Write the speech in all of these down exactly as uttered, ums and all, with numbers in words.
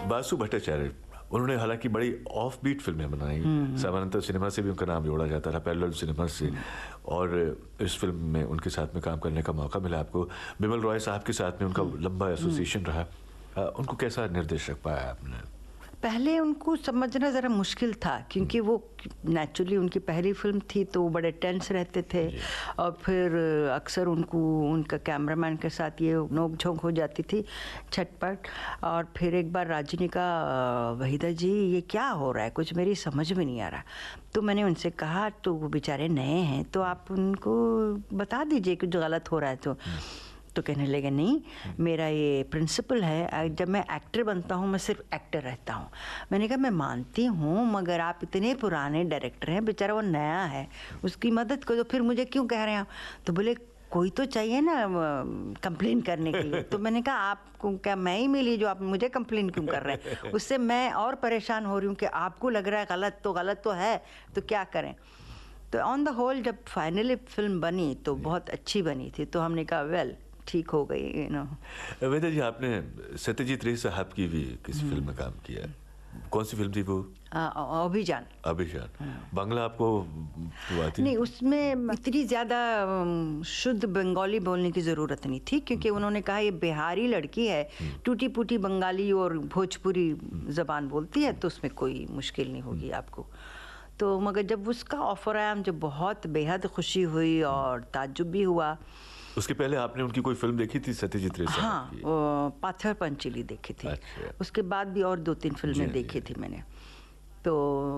बासु भट्टाचार्य, उन्होंने हालांकि बड़ी ऑफ बीट फिल्में बनाई, सामान्यतः सिनेमा से भी उनका नाम जोड़ा जाता था, पैरेलल सिनेमा से, और इस फिल्म में उनके साथ में काम करने का मौका मिला आपको। बिमल रॉय साहब के साथ में उनका लंबा एसोसिएशन रहा, उनको कैसा निर्देशक पाया आपने? पहले उनको समझना ज़रा मुश्किल था, क्योंकि वो नेचुरली उनकी पहली फिल्म थी तो वो बड़े टेंस रहते थे, और फिर अक्सर उनको उनका कैमरामैन के साथ ये नोक झोंक हो जाती थी, छटपट। और फिर एक बार राजी ने कहा, वहीदा जी ये क्या हो रहा है, कुछ मेरी समझ में नहीं आ रहा। तो मैंने उनसे कहा, तो वो बेचारे नए हैं तो आप उनको बता दीजिए कि जो गलत हो रहा है तो तो कहने लगे, नहीं मेरा ये प्रिंसिपल है, जब मैं एक्टर बनता हूँ मैं सिर्फ एक्टर रहता हूँ। मैंने कहा मैं मानती हूँ, मगर आप इतने पुराने डायरेक्टर हैं, बेचारा वो नया है, उसकी मदद करो, फिर मुझे क्यों कह रहे हैं? तो बोले कोई तो चाहिए ना कंप्लेन करने के लिए। तो मैंने कहा आपको क्या मैं ही मिली जो आप मुझे कंप्लेन क्यों कर रहे हैं? उससे मैं और परेशान हो रही हूँ कि आपको लग रहा है गलत, तो गलत तो है, तो क्या करें। तो ऑन द होल जब फाइनली फिल्म बनी तो बहुत अच्छी बनी थी, तो हमने कहा वेल ठीक हो गई, यू नो। वेदा जी, आपने सत्यजीत रे साहब की भी किसी फिल्म में काम किया, कौन सी फिल्म थी वो? अभिजान। अभिजान। बांग्ला आपको हुआ थी? नहीं, उसमें इतनी ज़्यादा शुद्ध बंगाली बोलने की ज़रूरत नहीं थी, क्योंकि उन्होंने कहा ये बिहारी लड़की है, टूटी फूटी बंगाली और भोजपुरी ज़बान बोलती है, तो उसमें कोई मुश्किल नहीं होगी आपको। तो मगर जब उसका ऑफ़र आया मुझे बहुत बेहद खुशी हुई और ताज्जुब भी हुआ। उसके पहले आपने उनकी कोई फिल्म देखी थी सत्यजीत रे साहब हाँ, की? पाथर पंचीली देखी थी। अच्छा। उसके बाद भी और दो तीन फिल्में देखी थी मैंने, तो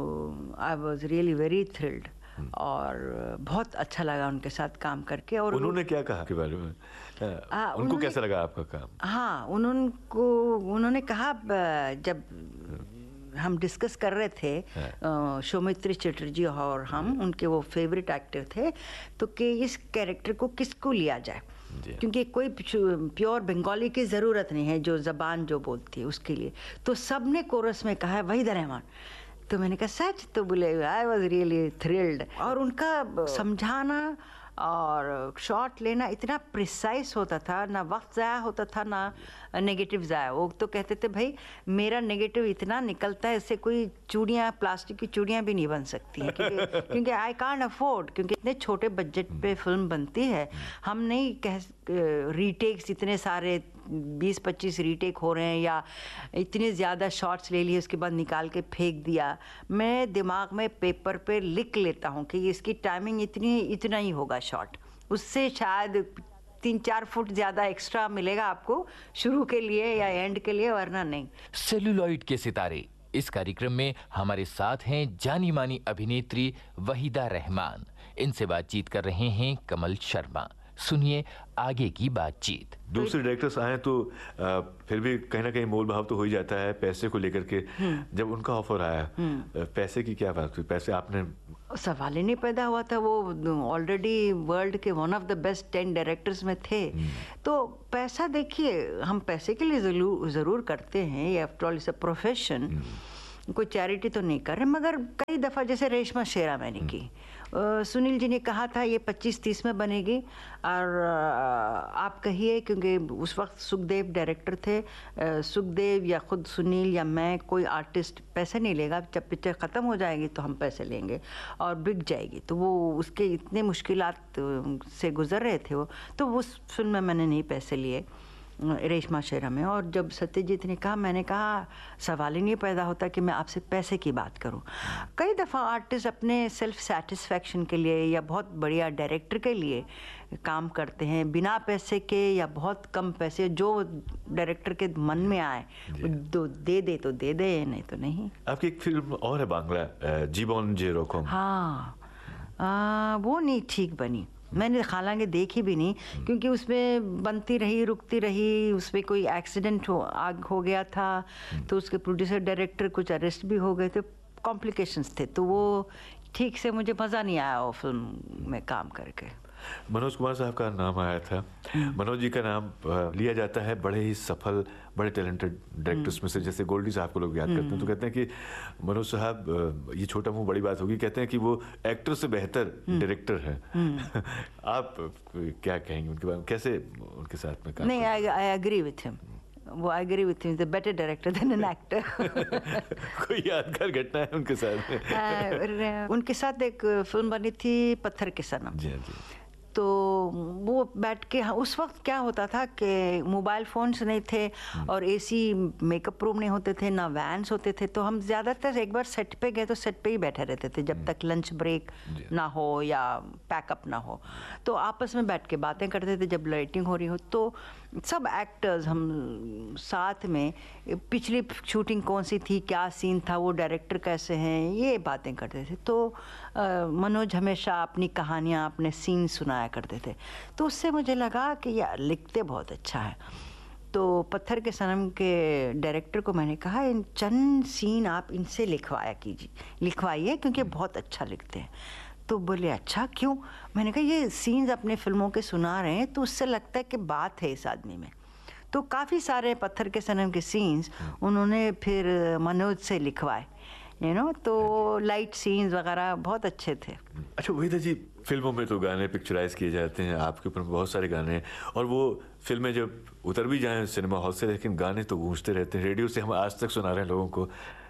I was really very thrilled, और बहुत अच्छा लगा उनके साथ काम करके। और उन्होंने क्या कहा के बारे में? आ, उनको कैसा लगा आपका काम? हाँ, उन्होंने उन्होंने कहा, जब हम डिस्कस कर रहे थे सौमित्री चटर्जी और हम, उनके वो फेवरेट एक्टर थे, तो कि इस कैरेक्टर को किसको लिया जाए, क्योंकि कोई प्योर बंगाली की ज़रूरत नहीं है जो ज़बान जो बोलती है उसके लिए। तो सब ने कोरस में कहा है वहीदा रहमान। तो मैंने कहा सच? तो बोले आई वॉज रियली थ्रिल्ड। और उनका समझाना और शॉट लेना इतना प्रिसाइज होता था, ना वक्त ज़ाया होता था ना नेगेटिव ज़ाया। वो तो कहते थे भाई मेरा नेगेटिव इतना निकलता है, इससे कोई चूड़ियाँ, प्लास्टिक की चूड़ियाँ भी नहीं बन सकती हैं, क्योंकि क्योंकि आई कांट अफोर्ड, क्योंकि इतने छोटे बजट पे फिल्म बनती है। हम नहीं कह रीटेक्स इतने सारे बीस पच्चीस रीटेक हो रहे हैं, या इतने ज़्यादा शॉट्स ले लिए उसके बाद निकाल के फेंक दिया। मैं दिमाग में पेपर पे लिख लेता हूँ कि इसकी टाइमिंग इतनी इतना ही होगा शॉट, उससे शायद तीन चार फुट ज़्यादा एक्स्ट्रा मिलेगा आपको शुरू के लिए या एंड के लिए, वरना नहीं। सेल्यूलॉइड के सितारे, इस कार्यक्रम में हमारे साथ हैं जानी मानी अभिनेत्री वहीदा रहमान। इनसे बातचीत कर रहे हैं कमल शर्मा। सुनिए आगे की बातचीत। दूसरे डायरेक्टर्स आए तो आ, फिर भी कहीं ना कहीं मोल भाव तो हो ही जाता है पैसे को लेकर के। जब उनका ऑफर आया, पैसे की क्या बात हुई? पैसे आपने सवाल ही नहीं पैदा हुआ था, वो ऑलरेडी वर्ल्ड के one of the best ten directors में थे। तो पैसा देखिए, हम पैसे के लिए जरूर जरूर करते हैं, ये after all is a profession, कोई चैरिटी तो नहीं कर रहे। मगर कई दफ़ा जैसे रेशमा शेरा मैंने की, आ, सुनील जी ने कहा था ये पच्चीस तीस में बनेगी, और आ, आप कहिए, क्योंकि उस वक्त सुखदेव डायरेक्टर थे, आ, सुखदेव या खुद सुनील या मैं, कोई आर्टिस्ट पैसे नहीं लेगा, जब पिक्चर ख़त्म हो जाएगी तो हम पैसे लेंगे और बिक जाएगी। तो वो उसके इतने मुश्किलात से गुजर रहे थे वो, तो उस फिल्म में मैंने नहीं पैसे लिए, रेशमा शेरा में। और जब सत्यजीत ने कहा, मैंने कहा सवाल ही नहीं पैदा होता कि मैं आपसे पैसे की बात करूं। कई दफ़ा आर्टिस्ट अपने सेल्फ सेटिस्फैक्शन के लिए या बहुत बढ़िया डायरेक्टर के लिए काम करते हैं बिना पैसे के, या बहुत कम पैसे, जो डायरेक्टर के मन में आए तो दे दे तो दे दे, नहीं तो नहीं। आपकी एक फिल्म और है बांग्ला, जीवन जे रोकम। हाँ, आ, वो नहीं ठीक बनी, मैंने हालांकि देखी भी नहीं, क्योंकि उसमें बनती रही रुकती रही, उसमें कोई एक्सीडेंट हो आग हो गया था, तो उसके प्रोड्यूसर डायरेक्टर कुछ अरेस्ट भी हो गए थे, कॉम्प्लिकेशंस थे, तो वो ठीक से मुझे मज़ा नहीं आया वो फिल्म में काम करके। मनोज कुमार साहब का नाम आया था। मनोज जी का नाम लिया जाता है बड़े ही सफल, बड़े टैलेंटेड डायरेक्टर्स में से। जैसे गोल्डी साहब को लोग याद करते हैं तो कहते हैं कि मनोज साहब, ये छोटा मुंह बड़ी बात होगी, कहते हैं कि वो एक्टर से बेहतर डायरेक्टर हैं। आप क्या कहेंगे उनके बारे में, कैसे उनके साथ में काम? नहीं, आई एग्री विथ हिम, वो I agree with him, the better director then an actor. कोई यादगार घटना है उनके साथ में? उनके साथ एक फिल्म बनी थी पत्थर के सनम। जी जी। तो वो बैठ के, हाँ, उस वक्त क्या होता था कि मोबाइल फ़ोन्स नहीं थे और एसी मेकअप रूम नहीं होते थे, ना वैन्स होते थे, तो हम ज़्यादातर एक बार सेट पे गए तो सेट पे ही बैठे रहते थे जब तक लंच ब्रेक ना हो या पैकअप ना हो। तो आपस में बैठ के बातें करते थे जब लाइटिंग हो रही हो, तो सब एक्टर्स हम साथ में पिछली शूटिंग कौन सी थी, क्या सीन था, वो डायरेक्टर कैसे हैं, ये बातें करते थे। तो आ, मनोज हमेशा अपनी कहानियाँ, अपने सीन सुनाया करते थे, तो उससे मुझे लगा कि यार लिखते बहुत अच्छा है। तो पत्थर के सनम के डायरेक्टर को मैंने कहा, इन चंद सीन आप इनसे लिखवाया कीजिए, लिखवाइए, क्योंकि बहुत अच्छा लिखते हैं। तो बोले अच्छा क्यों? मैंने कहा ये सीन्स अपने फिल्मों के सुना रहे हैं तो उससे लगता है कि बात है इस आदमी में। तो काफ़ी सारे पत्थर के सनम के सीन्स उन्होंने फिर मनोज से लिखवाए, यू नो, तो लाइट सीन्स वगैरह बहुत अच्छे थे। अच्छा वहीदा जी, फिल्मों में तो गाने पिक्चराइज किए जाते हैं, आपके ऊपर बहुत सारे गाने हैं, और वो फिल्में जब उतर भी जाएं सिनेमा हॉल से, लेकिन गाने तो गूंजते रहते हैं, रेडियो से हम आज तक सुना रहे हैं लोगों को।